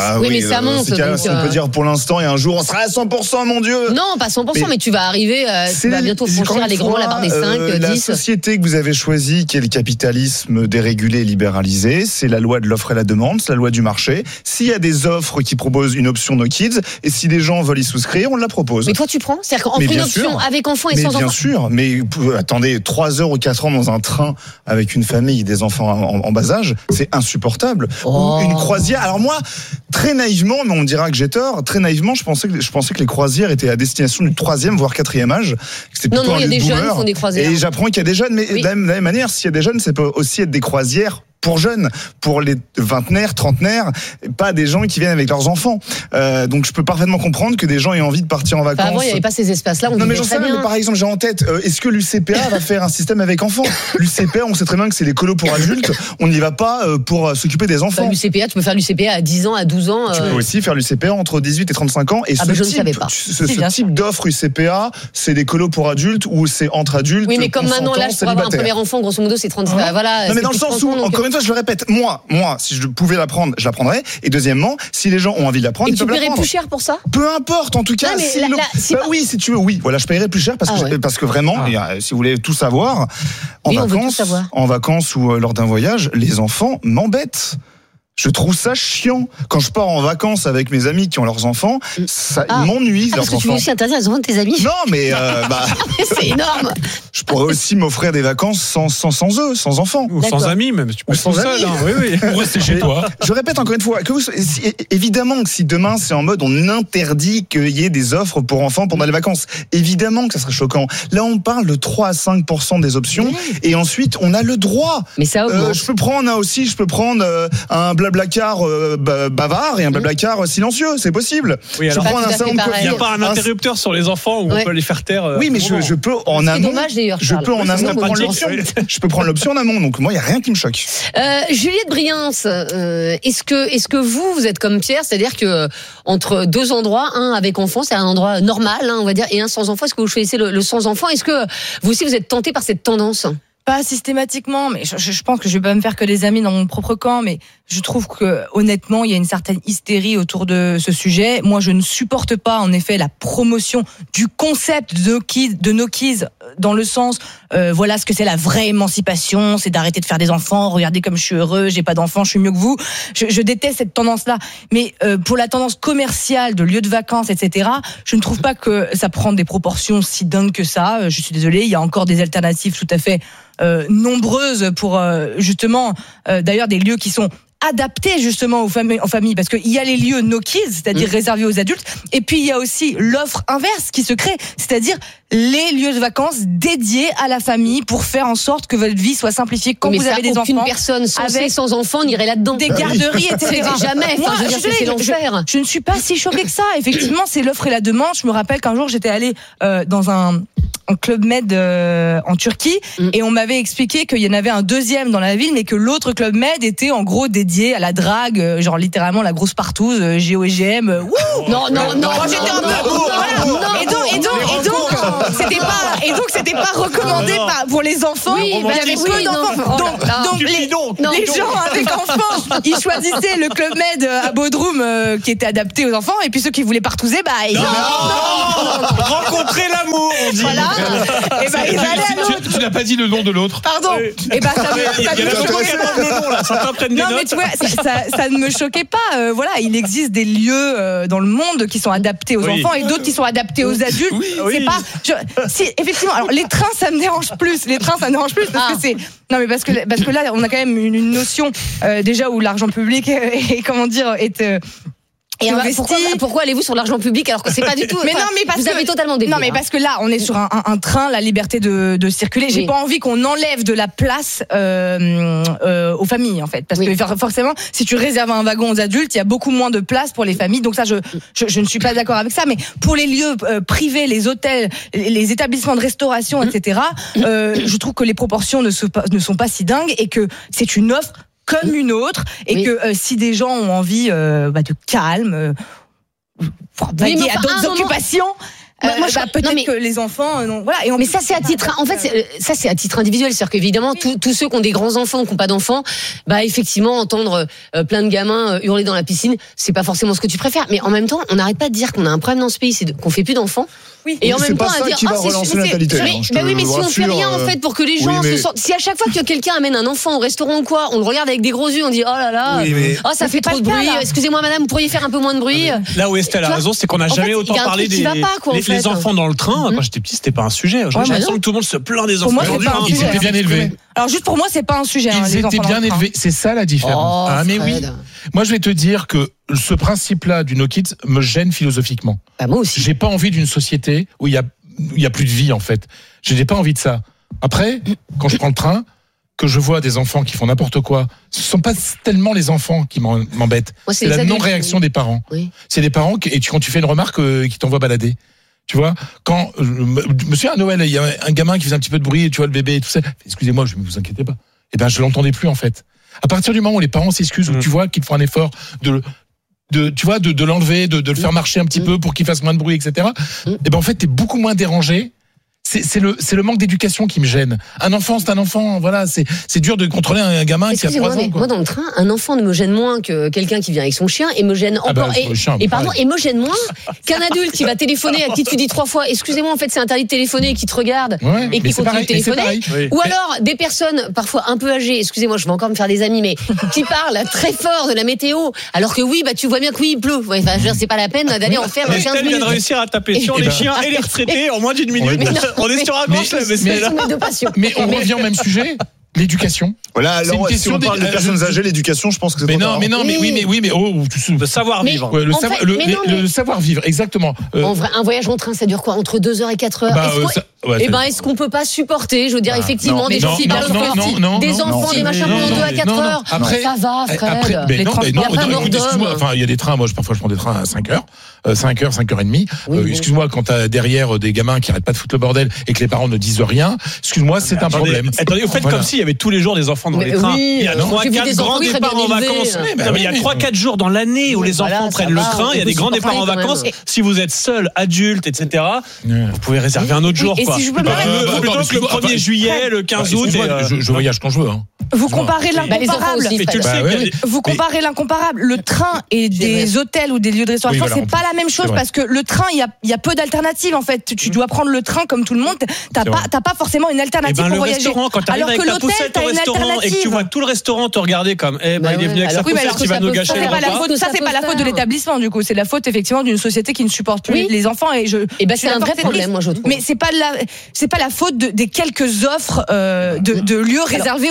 ça monte. On peut dire pour l'instant, et un jour on sera à 100%, mon Dieu. Non, pas 100%, mais tu vas arriver, tu vas bientôt franchir les grands, la barre des 5, 10. La société que vous avez choisie, qui est le capitalisme dérégulé et libéralisé, c'est la loi de l'offre et la demande, c'est la loi du marché. S'il y a des offres qui proposent une option No Kids, et si des gens veulent y souscrire, on la propose. Mais toi, tu prends? C'est-à-dire qu'entre une option avec enfants et sans enfants? Bien sûr, mais attendez, 3 heures ou 4 ans dans un train avec une famille et des enfants en bas âge, c'est insupportable. Ou une croisière. Alors moi, très naïvement, mais on me dira que j'ai tort, très naïvement, je pensais que les croisières étaient à destination du 3e voire 4e âge. Non, il y a des jeunes qui font des croisières. Et j'apprends qu'il y a des jeunes, mais de la même manière, s'il y a des jeunes, ça peut aussi être des croisières pour jeunes, pour les vingtenaires, trentenaires, pas des gens qui viennent avec leurs enfants. Donc je peux parfaitement comprendre que des gens aient envie de partir en vacances. Avant, il n'y avait pas ces espaces-là. Non, mais j'en sais rien. Mais par exemple, j'ai en tête, est-ce que l'UCPA va faire un système avec enfants? L'UCPA, on sait très bien que c'est les colos pour adultes. On n'y va pas pour s'occuper des enfants. L'UCPA, tu peux faire l'UCPA à 10 ans, à 12 ans. Tu peux aussi faire l'UCPA entre 18 et 35 ans. Et je ne savais pas. Ce type d'offre UCPA, c'est des colos pour adultes ou c'est entre adultes. Oui, mais comme maintenant, là, pour avoir un premier enfant, grosso modo, c'est 30. Voilà. Non, mais dans le sens où, encore une fois, je le répète, moi, si je pouvais la prendre, je la prendrais. Et deuxièmement, si les gens ont envie de la prendre, ils peuvent la prendre. Et tu paierais plus cher pour ça? Peu importe, en tout cas. Oui, si tu veux, oui. Voilà, je paierais plus cher parce que vraiment, si vous voulez tout savoir, en vacances ou lors d'un voyage, les enfants m'embêtent. Je trouve ça chiant. Quand je pars en vacances avec mes amis qui ont leurs enfants, ça m'ennuie. Parce que tu veux aussi interdire les enfants de tes amis? Non, mais c'est énorme. Je pourrais aussi m'offrir des vacances sans eux, sans enfants. Ou sans amis même. Tu peux être seul. Oui. Ou rester chez toi. Je répète encore une fois, évidemment que si demain c'est en mode on interdit qu'il y ait des offres pour enfants pendant les vacances, évidemment que ça serait choquant. Là, on parle de 3 à 5% des options, et ensuite on a le droit. Mais ça augmente. Je peux prendre un blablacar bavard et un blablacar silencieux, c'est possible. Oui, alors, il n'y a pas un interrupteur sur les enfants où on peut les faire taire. Oui, mais je peux en amont. C'est dommage d'ailleurs. Je peux en amont prendre l'option. Je peux prendre l'option en amont, donc moi il n'y a rien qui me choque. Juliette Briens, est-ce que vous êtes comme Pierre, c'est-à-dire que entre deux endroits, un avec enfant, c'est un endroit normal, on va dire, et un sans enfant, est-ce que vous choisissez le sans enfant? Est-ce que vous aussi vous êtes tenté par cette tendance? Pas systématiquement, mais je pense que je vais pas me faire que des amis dans mon propre camp, mais je trouve que honnêtement, il y a une certaine hystérie autour de ce sujet. Moi, je ne supporte pas, en effet, la promotion du concept de No Kids dans le sens, voilà ce que c'est la vraie émancipation, c'est d'arrêter de faire des enfants, regardez comme je suis heureux, j'ai pas d'enfants, je suis mieux que vous. Je déteste cette tendance-là. Mais pour la tendance commerciale de lieux de vacances, etc., je ne trouve pas que ça prend des proportions si dingues que ça. Je suis désolée, il y a encore des alternatives tout à fait nombreuses pour justement d'ailleurs des lieux qui sont adaptés justement aux familles, parce qu'il y a les lieux no kids, c'est-à-dire réservés aux adultes, et puis il y a aussi l'offre inverse qui se crée, c'est-à-dire les lieux de vacances dédiés à la famille pour faire en sorte que votre vie soit simplifiée quand vous avez des enfants. Aucune personne sans enfant n'irait là-dedans. Des garderies, etc. Jamais. Moi, c'est l'enfer. Je ne suis pas si choquée que ça. Effectivement, c'est l'offre et la demande. Je me rappelle qu'un jour, j'étais allée dans un Club Med en Turquie et on m'avait expliqué qu'il y en avait un deuxième dans la ville, mais que l'autre Club Med était en gros dédié à la drague, genre littéralement la grosse partouze, GOSGM. Non. J'étais un peu. Et donc c'était pas recommandé pour les enfants. Il y avait peu d'enfants. Donc les gens avec enfants, ils choisissaient le Club Med à Bodrum qui était adapté aux enfants, et puis ceux qui voulaient partouzer, ils rencontrer l'amour, on dit. Voilà. Et ils allaient à l'autre. Tu n'as pas dit le nom de l'autre. Pardon. Et non, mais tu vois, ça ne me choquait pas. Voilà, il existe des lieux dans le monde qui sont adaptés aux enfants et d'autres qui sont adaptés aux adultes. C'est pas. Si, effectivement. Alors les trains, ça me dérange plus. Parce que c'est. Non, mais parce que là, on a quand même une notion déjà où l'argent public est investi. Pourquoi allez-vous sur l'argent public alors que c'est pas du tout. Mais non, mais parce vous avez totalement dévié. Non, mais parce que là, on est sur un train, la liberté de circuler. J'ai pas envie qu'on enlève de la place aux familles, en fait, parce que forcément, si tu réserves un wagon aux adultes, il y a beaucoup moins de place pour les familles. Donc ça, je ne suis pas d'accord avec ça. Mais pour les lieux privés, les hôtels, les établissements de restauration, etc., je trouve que les proportions ne sont pas si dingues et que c'est une offre comme une autre, et que si des gens ont envie de calme, vaguer à d'autres occupations, peut-être que les enfants voilà. Mais ça c'est à titre, en fait c'est à titre individuel, c'est-à-dire qu'évidemment tous ceux qui ont des grands enfants, qui n'ont pas d'enfants, effectivement entendre plein de gamins hurler dans la piscine, c'est pas forcément ce que tu préfères. Mais en même temps, on n'arrête pas de dire qu'on a un problème dans ce pays, c'est qu'on fait plus d'enfants. Oui. Et en même temps, à dire, qui va relancer la natalité. Mais si on fait rien en fait pour que les gens se sentent, si à chaque fois que quelqu'un amène un enfant au restaurant ou quoi, on le regarde avec des gros yeux, on dit oh là là, ça fait trop de bruit. Excusez-moi madame, vous pourriez faire un peu moins de bruit. Là où Estelle a raison, c'est qu'on n'a jamais autant parlé des les enfants dans le train. Quand j'étais petit, c'était pas un sujet. J'ai l'impression que tout le monde se plaint des enfants. Ils étaient bien élevés. Alors juste pour moi, c'est pas un sujet. Ils étaient bien élevés. C'est ça la différence. Mais oui. Moi, je vais te dire que ce principe-là du no kids me gêne philosophiquement. Moi aussi. J'ai pas envie d'une société où il y a plus de vie en fait. Je n'ai pas envie de ça. Après, quand je prends le train, que je vois des enfants qui font n'importe quoi, ce sont pas tellement les enfants qui m'embêtent. C'est la non-réaction des parents. Oui. C'est des parents quand tu fais une remarque qui t'envoient balader. Tu vois, quand je me souviens à Noël, il y a un gamin qui faisait un petit peu de bruit, et tu vois le bébé et tout ça. Excusez-moi, je ne vous inquiétez pas. Je l'entendais plus en fait. À partir du moment où les parents s'excusent, où tu vois qu'ils font un effort de l'enlever, de le faire marcher un petit peu pour qu'il fasse moins de bruit, etc. En fait, t'es beaucoup moins dérangé. C'est le manque d'éducation qui me gêne. Un enfant, c'est un enfant. Voilà, c'est dur de contrôler un gamin qui a 3 ans. Moi, dans le train, un enfant ne me gêne moins que quelqu'un qui vient avec son chien, et me gêne encore et me gêne moins qu'un adulte qui va téléphoner, à qui tu dis 3 fois excusez-moi, en fait c'est interdit de téléphoner, qui te regarde et qui continue de téléphoner. Ou alors des personnes parfois un peu âgées, excusez-moi, je vais encore me faire des amis, mais qui parlent très fort de la météo, alors que tu vois bien que il pleut. C'est pas la peine d'aller en faire 15 minutes. Estelle vient de réussir à taper sur les chiens et les retraités en moins d'une minute. On est sur un grand club, mais on revient au même sujet. L'éducation. Voilà, alors si on parle de personnes âgées, l'éducation, je pense que c'est mais non, le savoir vivre. Le savoir vivre, exactement. En vrai, un voyage en train, ça dure quoi, entre 2 heures et 4 heures? Est-ce qu'on peut pas supporter, je veux dire, effectivement, des gens qui des enfants, des machins pendant 2 à 4 heures? Ça va, Fred. Il y a des trains, moi parfois je prends des trains à 5 heures. 5h30. Excuse-moi, quand t'as derrière des gamins qui arrêtent pas de foutre le bordel et que les parents ne disent rien, excuse-moi, c'est un problème. Attendez, vous faites comme s'il y avait tous les jours des enfants dans les trains. Il y a 3-4 grands départs en vacances. Il y a 3-4 jours dans l'année où les enfants prennent le train. Il y a des grands départs en vacances. Si vous êtes seul, adulte, etc., vous pouvez réserver un autre jour. Plutôt que le 1er juillet, le 15 août. Je voyage quand je veux. Vous comparez l'incomparable. Vous comparez l'incomparable. Le train et des hôtels ou des lieux de restauration, c'est pas la même chose, parce que le train, il y a peu d'alternatives en fait. Tu dois prendre le train comme tout le monde. T'as pas forcément une alternative pour voyager. Quand t'arrives avec ta poussette au restaurant et que tu vois tout le restaurant te regarder comme il est venu avec sa poussette, il va nous gâcher le repas. Ça, c'est pas la faute de l'établissement, du coup. C'est la faute effectivement d'une société qui ne supporte plus les enfants. C'est un vrai problème, moi je trouve. Mais c'est pas la faute des quelques offres de lieux réservés aux adultes.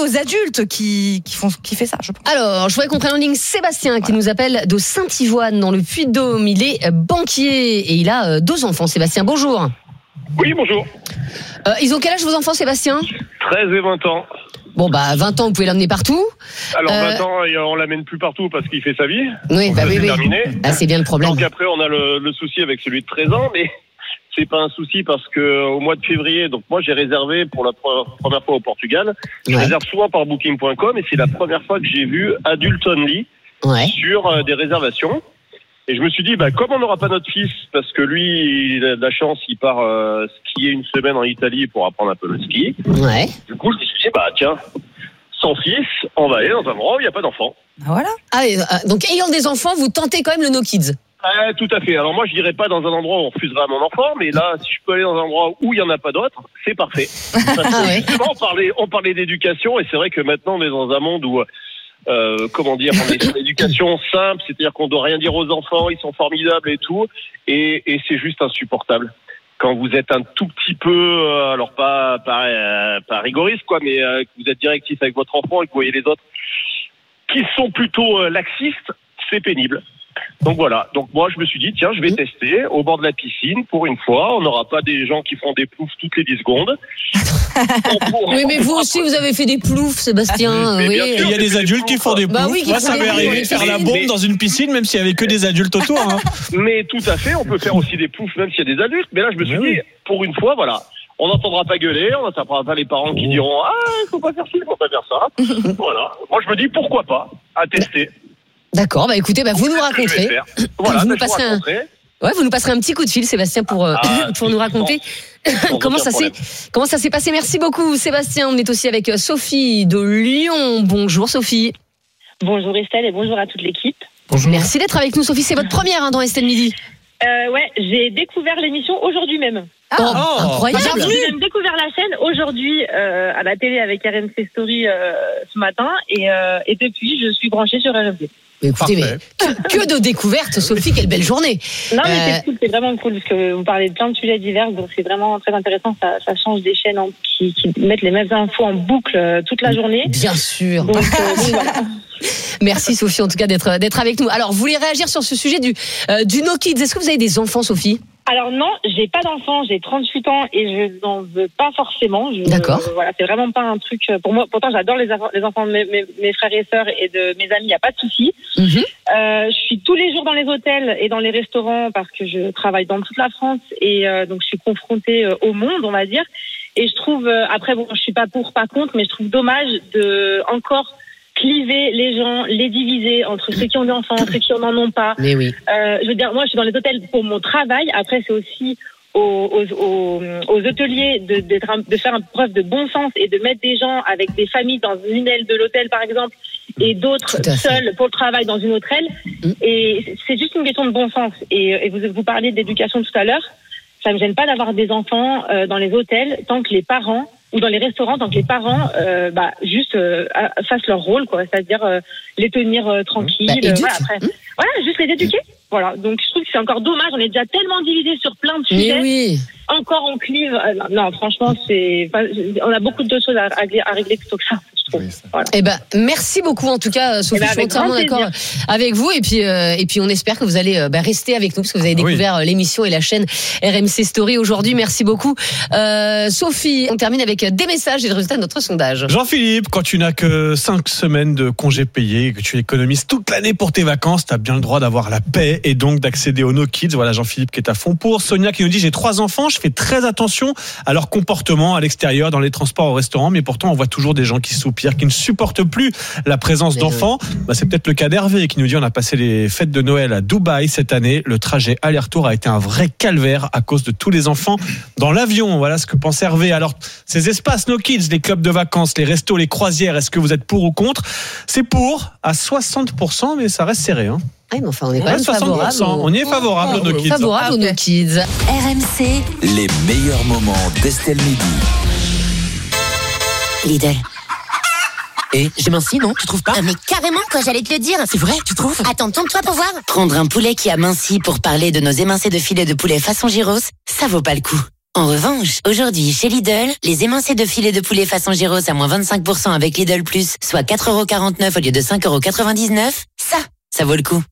adultes qui fait ça, je pense. Alors, je voudrais qu'on prenne en ligne Sébastien qui nous appelle de Saint-Ivoine dans le Puy-de-Dôme. Il est banquier et il a 2 enfants. Sébastien, bonjour. Oui, bonjour. Ils ont quel âge vos enfants, Sébastien ? 13 et 20 ans. Bon, 20 ans, vous pouvez l'emmener partout. Alors, 20 ans, on l'amène plus partout parce qu'il fait sa vie. Oui, donc, oui. Terminé. Ah, c'est bien le problème. Donc après, on a le souci avec celui de 13 ans, mais c'est pas un souci parce que au mois de février, donc moi j'ai réservé pour la première fois au Portugal. Je réserve souvent par Booking.com et c'est la première fois que j'ai vu Adult Only sur des réservations. Et je me suis dit, comme on n'aura pas notre fils, parce que lui, il a de la chance, il part skier une semaine en Italie pour apprendre un peu le ski. Ouais. Du coup, je me suis dit, tiens, sans fils, on va aller dans un endroit où il n'y a pas d'enfants. Voilà. Donc, ayant des enfants, vous tentez quand même le No Kids. Tout à fait. Alors moi, je dirais pas dans un endroit où on refusera à mon enfant, mais là, si je peux aller dans un endroit où il y en a pas d'autres, c'est parfait. Parce que justement, on parlait d'éducation, et c'est vrai que maintenant, on est dans un monde où on est sur l'éducation simple, c'est-à-dire qu'on doit rien dire aux enfants, ils sont formidables et tout, et c'est juste insupportable. Quand vous êtes un tout petit peu, alors pas rigoriste quoi, mais que vous êtes directif avec votre enfant et que vous voyez les autres qui sont plutôt laxistes, c'est pénible. Donc voilà, donc moi je me suis dit tiens je vais tester au bord de la piscine pour une fois, on n'aura pas des gens qui font des ploufs toutes les 10 secondes. Oui mais vous aussi vous avez fait des ploufs Sébastien. Oui. Il y a des adultes qui font des ploufs. Moi ça m'est arrivé de faire la bombe dans une piscine même s'il y avait que des adultes autour. Hein. Mais tout à fait, on peut faire aussi des ploufs même s'il y a des adultes, mais là je me suis dit pour une fois voilà. On n'entendra pas gueuler, on n'entendra pas les parents qui diront faut pas faire ci, faut pas faire ça. Voilà, moi je me dis pourquoi pas, à tester. D'accord, écoutez, vous nous raconterez. Voilà, vous nous passerez un petit coup de fil, Sébastien, pour nous raconter comment ça s'est passé. Merci beaucoup, Sébastien. On est aussi avec Sophie de Lyon. Bonjour, Sophie. Bonjour Estelle et bonjour à toute l'équipe. Bonjour. Merci d'être avec nous, Sophie. C'est votre première dans Estelle Midi. J'ai découvert l'émission aujourd'hui même. Incroyable. J'ai même découvert la chaîne aujourd'hui à la télé avec RMC Story ce matin et depuis je suis branchée sur RMC. Écoutez, que de découvertes, Sophie, quelle belle journée. Non mais c'est cool, c'est vraiment cool parce que vous parlez de plein de sujets divers, donc c'est vraiment très intéressant, ça change des chaînes qui mettent les mêmes infos en boucle toute la journée. Bien sûr. Donc voilà. Merci Sophie en tout cas d'être avec nous. Alors vous voulez réagir sur ce sujet du No Kids. Est-ce que vous avez des enfants, Sophie ? Alors non, j'ai pas d'enfants, j'ai 38 ans et je n'en veux pas forcément. D'accord. Voilà, c'est vraiment pas un truc pour moi. Pourtant, j'adore les enfants de mes frères et sœurs et de mes amis, il y a pas de souci. Je suis tous les jours dans les hôtels et dans les restaurants parce que je travaille dans toute la France et donc je suis confrontée au monde, on va dire. Et je trouve après je suis pas pour, pas contre, mais je trouve dommage de encore cliver les gens, les diviser entre ceux qui ont des enfants, ceux qui n'en ont pas. Mais oui. Je veux dire, moi, je suis dans les hôtels pour mon travail. Après, c'est aussi aux hôteliers de faire preuve de bon sens et de mettre des gens avec des familles dans une aile de l'hôtel, par exemple, et d'autres seuls pour le travail dans une autre aile. Et c'est juste une question de bon sens. Et vous parliez d'éducation tout à l'heure. Ça me gêne pas d'avoir des enfants dans les hôtels tant que les parents ou dans les restaurants, donc les parents juste fassent leur rôle, quoi, c'est-à-dire les tenir tranquilles, juste les éduquer. Voilà, donc je trouve que c'est encore dommage, on est déjà tellement divisés sur plein de sujets. Mais oui. Encore on clive. Non, franchement, on a beaucoup de choses à régler plutôt que ça. Voilà. Merci beaucoup en tout cas, Sophie. Je suis entièrement d'accord avec vous et puis on espère que vous allez rester avec nous parce que vous avez découvert l'émission et la chaîne RMC Story aujourd'hui. Merci beaucoup, Sophie. On termine avec des messages et le résultat de notre sondage. Jean-Philippe, quand tu n'as que 5 semaines de congés payés et que tu économises toute l'année pour tes vacances, tu as bien le droit d'avoir la paix et donc d'accéder au No Kids. Voilà Jean-Philippe qui est à fond pour. Sonia qui nous dit j'ai 3 enfants, je fais très attention à leur comportement à l'extérieur, dans les transports, au restaurant, mais pourtant on voit toujours des gens qui soupirent, qui ne supportent plus la présence d'enfants. C'est peut-être le cas d'Hervé qui nous dit on a passé les fêtes de Noël à Dubaï cette année. Le trajet aller-retour a été un vrai calvaire à cause de tous les enfants dans l'avion. Voilà ce que pense Hervé. Alors, ces espaces No Kids, les clubs de vacances, les restos, les croisières, est-ce que vous êtes pour ou contre ? C'est pour à 60%, mais ça reste serré. Mais enfin, on est quand même favorable. On y est favorable aux No Kids. Favorable aux No Kids. RMC. Les meilleurs moments d'Estelle Midi. Lidl. Et j'ai minci, non? Tu trouves pas? Mais carrément, quoi, j'allais te le dire. C'est vrai, tu trouves? Attends, tourne-toi pour voir. Prendre un poulet qui a minci pour parler de nos émincés de filet de poulet façon gyros, ça vaut pas le coup. En revanche, aujourd'hui, chez Lidl, les émincés de filet de poulet façon gyros à moins 25% avec Lidl Plus, soit 4,49€ au lieu de 5,99€, ça vaut le coup.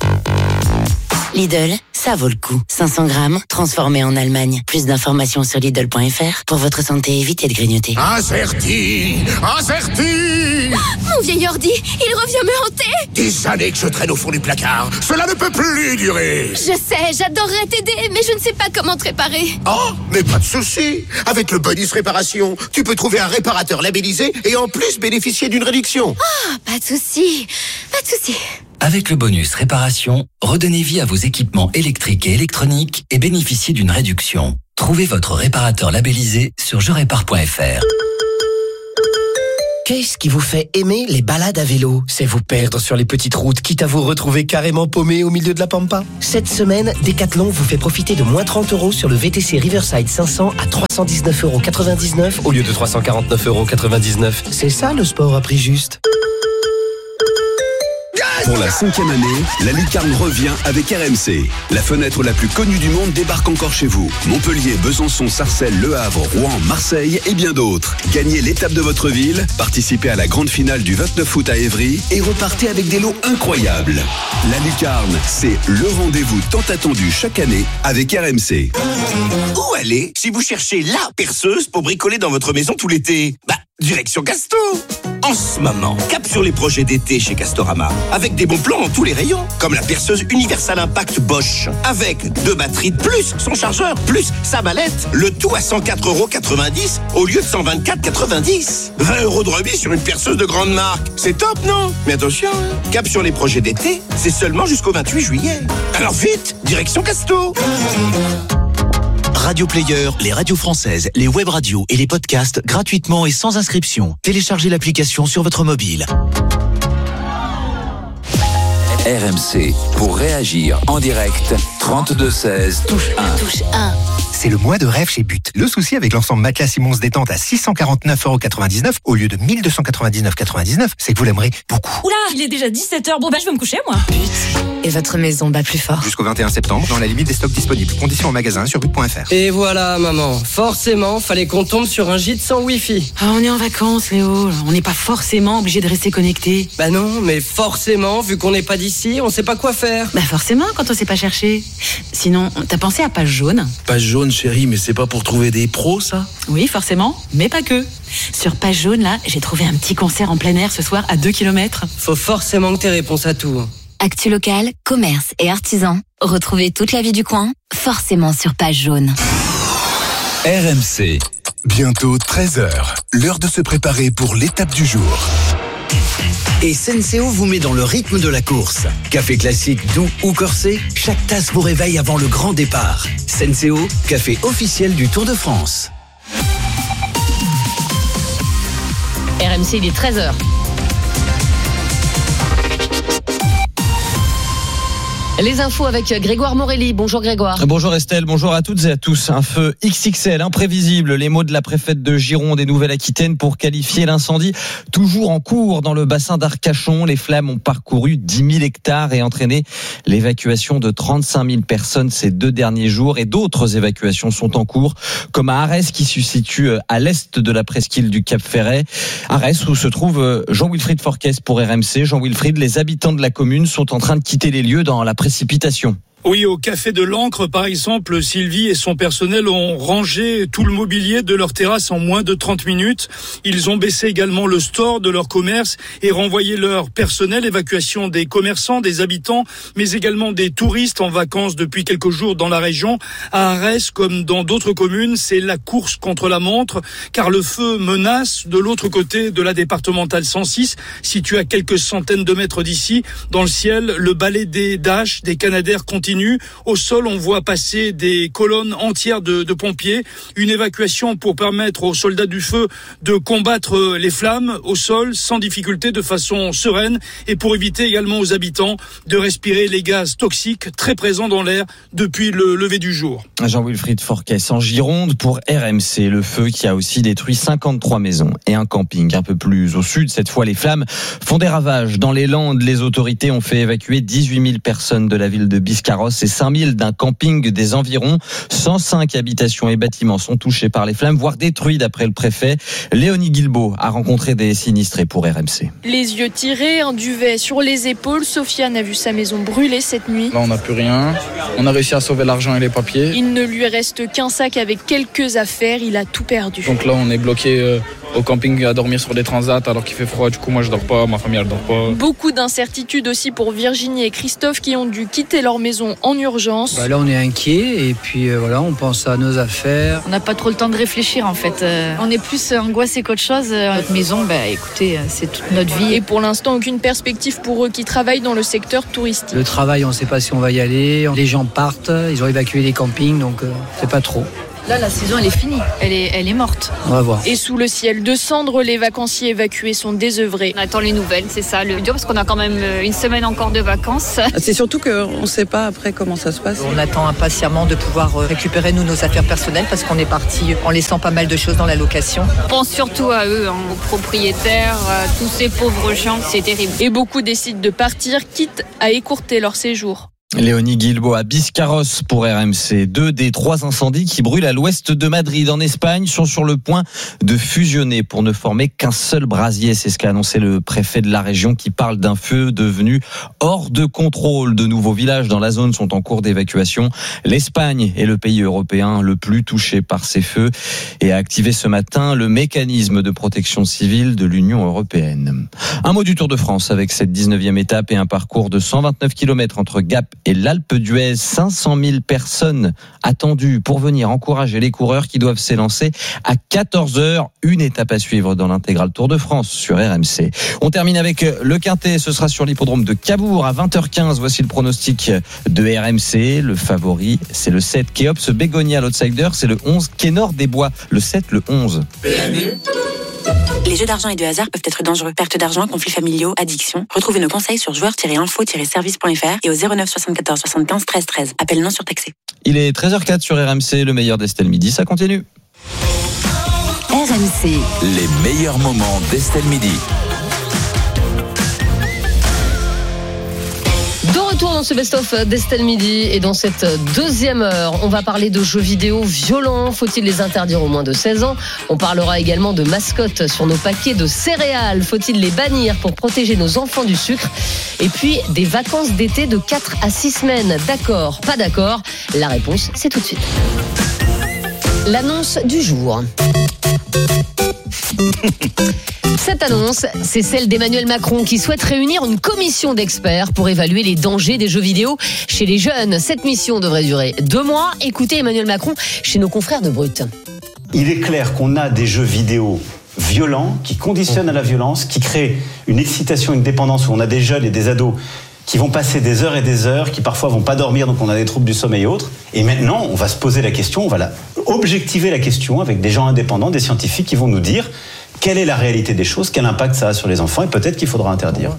Lidl, ça vaut le coup. 500 grammes, transformés en Allemagne. Plus d'informations sur Lidl.fr. Pour votre santé, évitez de grignoter. Acerti. Mon vieil ordi, il revient me hanter. Des années que je traîne au fond du placard. Cela ne peut plus durer. Je sais, j'adorerais t'aider, mais je ne sais pas comment te réparer. Oh, mais pas de souci. Avec le bonus réparation, tu peux trouver un réparateur labellisé et en plus bénéficier d'une réduction. Ah, pas de souci. Avec le bonus réparation, redonnez vie à vos équipements électriques et électroniques et bénéficiez d'une réduction. Trouvez votre réparateur labellisé sur jerépare.fr. Qu'est-ce qui vous fait aimer les balades à vélo? C'est vous perdre sur les petites routes, quitte à vous retrouver carrément paumé au milieu de la pampa. Cette semaine, Decathlon vous fait profiter de moins 30€ sur le VTC Riverside 500 à 319,99€ au lieu de 349,99€. C'est ça le sport à prix juste. Pour la 5e année, la lucarne revient avec RMC. La fenêtre la plus connue du monde débarque encore chez vous. Montpellier, Besançon, Sarcelles, Le Havre, Rouen, Marseille et bien d'autres. Gagnez l'étape de votre ville, participez à la grande finale du 29 août à Évry et repartez avec des lots incroyables. La lucarne, c'est le rendez-vous tant attendu chaque année avec RMC. Où aller si vous cherchez la perceuse pour bricoler dans votre maison tout l'été? Direction Casto. En ce moment, cap sur les projets d'été chez Castorama, avec des bons plans dans tous les rayons, comme la perceuse Universal Impact Bosch, avec 2 batteries de plus, son chargeur, plus sa mallette, le tout à 104,90€ au lieu de 124,90€. 20€ de remise sur une perceuse de grande marque. C'est top, non? Mais attention, cap sur les projets d'été, c'est seulement jusqu'au 28 juillet. Alors vite, direction Casto. Radio Player, les radios françaises, les web radios et les podcasts gratuitement et sans inscription. Téléchargez l'application sur votre mobile. RMC, pour réagir en direct, 32-16, touche 1. Touche 1. C'est le mois de rêve chez But. Le souci avec l'ensemble matelas Simons détente à 649,99€ au lieu de 1299,99€, c'est que vous l'aimerez beaucoup. Oula, il est déjà 17h. Bon, je vais me coucher, moi. But. Et votre maison bat plus fort. Jusqu'au 21 septembre, dans la limite des stocks disponibles. Conditions en magasin sur but.fr. Et voilà, maman. Forcément, fallait qu'on tombe sur un gîte sans Wi-Fi. Ah, on est en vacances, Léo. On n'est pas forcément obligé de rester connecté. Bah non, mais forcément, vu qu'on n'est pas d'ici, on sait pas quoi faire. Bah forcément, quand on sait pas chercher. Sinon, t'as pensé à Page Jaune? Page Jaune, chérie, mais c'est pas pour trouver des pros, ça? Oui, forcément, mais pas que. Sur Page Jaune, là, j'ai trouvé un petit concert en plein air ce soir à 2 km. Faut forcément que t'aies réponse à tout. Actu locale, commerce et artisans. Retrouvez toute la vie du coin, forcément sur Page Jaune. RMC. Bientôt 13h. L'heure de se préparer pour l'étape du jour. Et Senseo vous met dans le rythme de la course. Café classique, doux ou corsé, chaque tasse vous réveille avant le grand départ. Senseo, café officiel du Tour de France. RMC, il est 13h. Les infos avec Grégoire Morelli. Bonjour Grégoire. Bonjour Estelle, bonjour à toutes et à tous. Un feu XXL, imprévisible, les mots de la préfète de Gironde et Nouvelle-Aquitaine pour qualifier l'incendie toujours en cours dans le bassin d'Arcachon. Les flammes ont parcouru 10 000 hectares et entraîné l'évacuation de 35 000 personnes ces 2 derniers jours. Et d'autres évacuations sont en cours, comme à Arès qui se situe à l'est de la presqu'île du Cap Ferret. Arès où se trouve Jean-Wilfried Forquès pour RMC. Jean-Wilfried, les habitants de la commune sont en train de quitter les lieux dans la précipitation. Oui, au Café de l'Ancre, par exemple, Sylvie et son personnel ont rangé tout le mobilier de leur terrasse en moins de 30 minutes. Ils ont baissé également le store de leur commerce et renvoyé leur personnel. Évacuation des commerçants, des habitants, mais également des touristes en vacances depuis quelques jours dans la région. À Arès, comme dans d'autres communes, c'est la course contre la montre, car le feu menace de l'autre côté de la départementale 106, située à quelques centaines de mètres d'ici. Dans le ciel, le balai des Dash, des Canadair continue. Au sol, on voit passer des colonnes entières de pompiers. Une évacuation pour permettre aux soldats du feu de combattre les flammes au sol sans difficulté, de façon sereine, et pour éviter également aux habitants de respirer les gaz toxiques très présents dans l'air depuis le lever du jour. Jean-Wilfried Forquès en Gironde pour RMC. Le feu qui a aussi détruit 53 maisons et un camping un peu plus au sud. Cette fois, les flammes font des ravages. Dans les Landes, les autorités ont fait évacuer 18 000 personnes de la ville de Biscarrosse Biscarrosse et Saint-Mille d'un camping des environs. 105 habitations et bâtiments sont touchés par les flammes, voire détruits d'après le préfet. Léonie Guilbault a rencontré des sinistrés pour RMC. Les yeux tirés, un duvet sur les épaules. Sofiane a vu sa maison brûler cette nuit. Là, on n'a plus rien. On a réussi à sauver l'argent et les papiers. Il ne lui reste qu'un sac avec quelques affaires. Il a tout perdu. Donc là, on est bloqué au camping à dormir sur des transats alors qu'il fait froid. Du coup, moi, je dors pas. Ma famille, elle dort pas. Beaucoup d'incertitudes aussi pour Virginie et Christophe qui ont dû quitter leur maison en urgence. Là, on est inquiet et puis voilà, on pense à nos affaires. On n'a pas trop le temps de réfléchir en fait. On est plus angoissé qu'autre chose. Notre maison, écoutez, c'est toute notre vie. Et pour l'instant, aucune perspective pour eux qui travaillent dans le secteur touristique. Le travail, on ne sait pas si on va y aller. Les gens partent, ils ont évacué les campings, donc c'est pas trop. Là, la saison, elle est finie. Elle est morte. On va voir. Et sous le ciel de cendres, les vacanciers évacués sont désœuvrés. On attend les nouvelles, c'est ça le dur, parce qu'on a quand même une semaine encore de vacances. C'est surtout qu'on ne sait pas après comment ça se passe. On attend impatiemment de pouvoir récupérer nos affaires personnelles parce qu'on est parti en laissant pas mal de choses dans la location. On pense surtout à eux, aux propriétaires, tous ces pauvres gens, c'est terrible. Et beaucoup décident de partir, quitte à écourter leur séjour. Léonie Guilbault à Biscarrosse pour RMC. 2 des 3 incendies qui brûlent à l'ouest de Madrid, en Espagne, sont sur le point de fusionner pour ne former qu'un seul brasier. C'est ce qu'a annoncé le préfet de la région qui parle d'un feu devenu hors de contrôle. De nouveaux villages dans la zone sont en cours d'évacuation. L'Espagne est le pays européen le plus touché par ces feux et a activé ce matin le mécanisme de protection civile de l'Union européenne. Un mot du Tour de France avec cette 19e étape et un parcours de 129 km entre Gap et l'Alpe d'Huez. 500 000 personnes attendues pour venir encourager les coureurs qui doivent s'élancer à 14h. Une étape à suivre dans l'intégral Tour de France sur RMC. On termine avec le Quintet. Ce sera sur l'hippodrome de Cabourg à 20h15. Voici le pronostic de RMC. Le favori, c'est le 7 Keops Bégonia. L'outsider, c'est le 11 Kénor des Bois. Le 7, le 11. Les jeux d'argent et de hasard peuvent être dangereux. Perte d'argent, conflits familiaux, addiction. Retrouvez nos conseils sur joueurs-info-service.fr et au 09 74 75 13 13. Appel non surtaxé. Il est 13h04 sur RMC, le meilleur d'Estelle Midi. Ça continue. RMC. Les meilleurs moments d'Estelle Midi. De retour dans ce best-of d'Estelle Midi et dans cette deuxième heure, on va parler de jeux vidéo violents. Faut-il les interdire aux moins de 16 ans ? On parlera également de mascottes sur nos paquets de céréales. Faut-il les bannir pour protéger nos enfants du sucre ? Et puis des vacances d'été de 4 à 6 semaines. D'accord, pas d'accord ? La réponse, c'est tout de suite. L'annonce du jour. Cette annonce, c'est celle d'Emmanuel Macron qui souhaite réunir une commission d'experts pour évaluer les dangers des jeux vidéo chez les jeunes. Cette mission devrait durer 2 mois. Écoutez Emmanuel Macron chez nos confrères de Brut. Il est clair qu'on a des jeux vidéo violents qui conditionnent à la violence, qui créent une excitation, une dépendance, où on a des jeunes et des ados qui vont passer des heures et des heures, qui parfois vont pas dormir, donc on a des troubles du sommeil et autres. Et maintenant, on va se poser la question, on va objectiver la question avec des gens indépendants, des scientifiques qui vont nous dire quelle est la réalité des choses, quel impact ça a sur les enfants, et peut-être qu'il faudra interdire.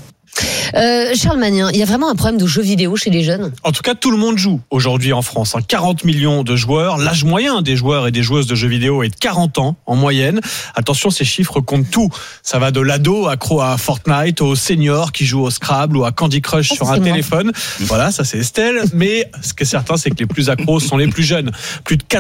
Charles Magnin, il y a vraiment un problème de jeux vidéo chez les jeunes ? En tout cas, tout le monde joue aujourd'hui en France. 40 millions de joueurs. L'âge moyen des joueurs et des joueuses de jeux vidéo est de 40 ans en moyenne. Attention, ces chiffres comptent tout. Ça va de l'ado accro à Fortnite au senior qui joue au Scrabble ou à Candy Crush sur un téléphone. Voilà, ça c'est Estelle. Mais ce qui est certain, c'est que les plus accros sont les plus jeunes. Plus de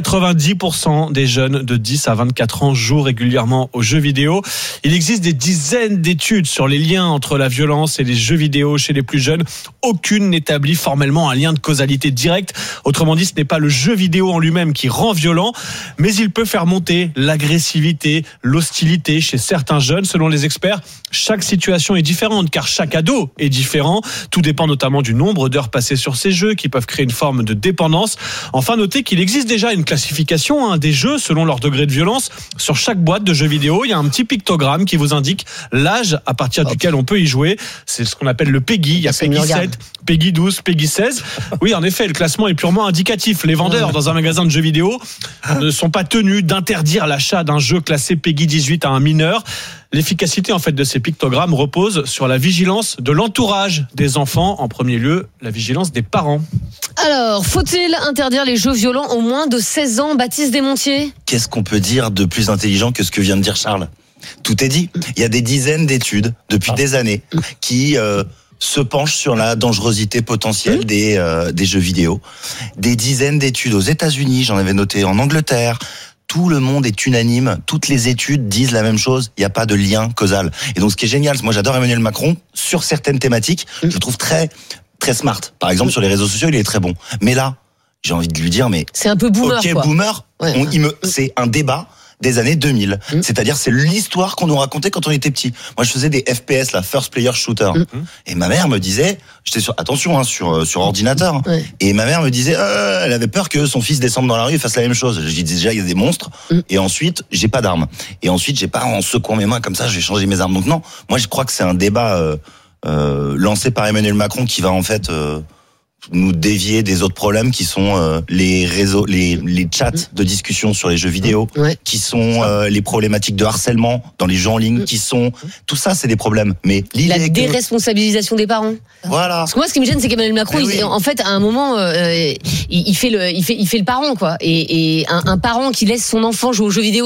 90% des jeunes de 10 à 24 ans jouent régulièrement aux jeux vidéo. Il existe des dizaines d'études sur les liens entre la violence et les jeux vidéo chez les plus jeunes. Aucune n'établit formellement un lien de causalité directe. Autrement dit, ce n'est pas le jeu vidéo en lui-même qui rend violent, mais il peut faire monter l'agressivité, l'hostilité chez certains jeunes. Selon les experts, chaque situation est différente car chaque ado est différent. Tout dépend notamment du nombre d'heures passées sur ces jeux qui peuvent créer une forme de dépendance. Enfin, notez qu'il existe déjà une classification des jeux selon leur degré de violence. Sur chaque boîte de jeux vidéo, il y a un petit pictogramme qui vous indique l'âge à partir duquel on peut y jouer. C'est ce qu'on appelle le PEGI. Il y a PEGI 7, PEGI 12, PEGI 16. Oui, en effet, le classement est purement indicatif. Les vendeurs dans un magasin de jeux vidéo ne sont pas tenus d'interdire l'achat d'un jeu classé PEGI 18 à un mineur. L'efficacité en fait de ces pictogrammes repose sur la vigilance de l'entourage des enfants, en premier lieu la vigilance des parents. Alors, faut-il interdire les jeux violents aux moins de 16 ans, Baptiste Desmontiers ? Qu'est-ce qu'on peut dire de plus intelligent que ce que vient de dire Charles ? Tout est dit. Il y a des dizaines d'études depuis des années qui se penche sur la dangerosité potentielle des jeux vidéo. Des dizaines d'études aux États-Unis, j'en avais noté en Angleterre. Tout le monde est unanime, toutes les études disent la même chose, il n'y a pas de lien causal. Et donc ce qui est génial, moi j'adore Emmanuel Macron, sur certaines thématiques, je le trouve très, très smart. Par exemple, sur les réseaux sociaux, il est très bon. Mais là, j'ai envie de lui dire, mais... C'est un peu boomer, ok, quoi. Boomer, Ouais. c'est un débat des années 2000. C'est-à-dire, c'est l'histoire qu'on nous racontait quand on était petit. Moi, je faisais des FPS, la First Player Shooter. Et ma mère me disait, j'étais sur ordinateur. Ouais. Et ma mère me disait, elle avait peur que son fils descende dans la rue et fasse la même chose. Je dis déjà, il y a des monstres. Et ensuite, j'ai pas d'armes. Et ensuite, j'ai pas, en secouant mes mains comme ça, je vais changer mes armes. Donc non, moi, je crois que c'est un débat lancé par Emmanuel Macron qui va en fait nous dévier des autres problèmes qui sont les réseaux, les chats de discussion sur les jeux vidéo, qui sont les problématiques de harcèlement dans les jeux en ligne, qui sont tout ça, c'est des problèmes. Mais la déresponsabilisation des parents. Voilà. Parce que moi, ce qui me gêne, c'est qu'Emmanuel Macron, en fait, à un moment, il fait le parent, quoi. Et un parent qui laisse son enfant jouer aux jeux vidéo